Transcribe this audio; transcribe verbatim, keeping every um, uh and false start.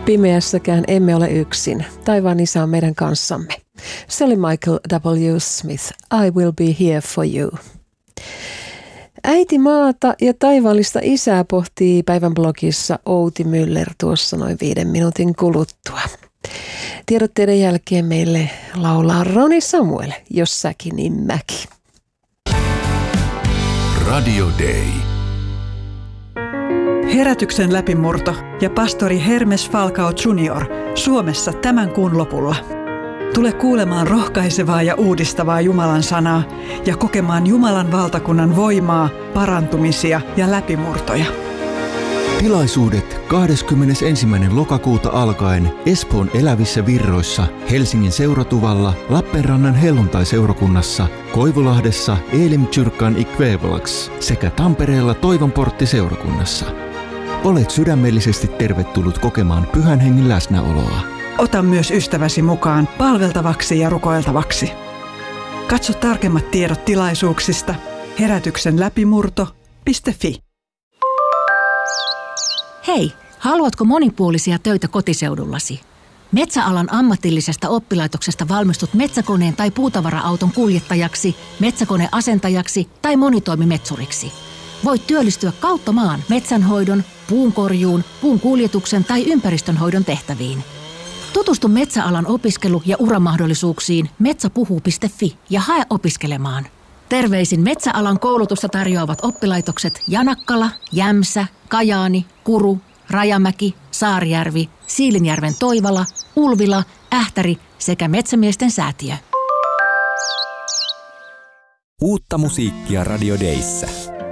Pimeässäkään emme ole yksin. Taivaan isä on meidän kanssamme. Se oli Michael W. Smith. I will be here for you. Äiti maata ja taivaallista isää pohtii päivän blogissa Outi Müller tuossa noin viiden minuutin kuluttua. Tiedotteiden jälkeen meille laulaa Roni Samuel, jos säkin niin mäki. Radio Day. Herätyksen läpimurto ja pastori Hermes Falcao junior Suomessa tämän kuun lopulla. Tule kuulemaan rohkaisevaa ja uudistavaa Jumalan sanaa ja kokemaan Jumalan valtakunnan voimaa, parantumisia ja läpimurtoja. Tilaisuudet kahdeskymmenesensimmäinen lokakuuta alkaen Espoon Elävissä Virroissa, Helsingin Seuratuvalla, Lappeenrannan Helluntai-seurakunnassa, Koivulahdessa Elim-Kyrkan Ikvävelaks sekä Tampereella Toivonportti-seurakunnassa. Olet sydämellisesti tervetullut kokemaan Pyhän Hengen läsnäoloa. Ota myös ystäväsi mukaan palveltavaksi ja rukoiltavaksi. Katso tarkemmat tiedot tilaisuuksista herätyksen läpimurto piste fi. Hei, haluatko monipuolisia töitä kotiseudullasi? Metsäalan ammatillisesta oppilaitoksesta valmistut metsäkoneen tai puutavara-auton kuljettajaksi, metsäkoneasentajaksi tai monitoimimetsuriksi. Voit työllistyä kautta maan metsänhoidon, puunkorjuun, puun kuljetuksen tai ympäristönhoidon tehtäviin. Tutustu metsäalan opiskelu- ja uramahdollisuuksiin metsäpuhuu piste fi ja hae opiskelemaan. Terveisin metsäalan koulutusta tarjoavat oppilaitokset Janakkala, Jämsä, Kajaani, Kuru, Rajamäki, Saarijärvi, Siilinjärven Toivala, Ulvila, Ähtäri sekä Metsämiesten säätiö. Uutta musiikkia Radio Dayssä.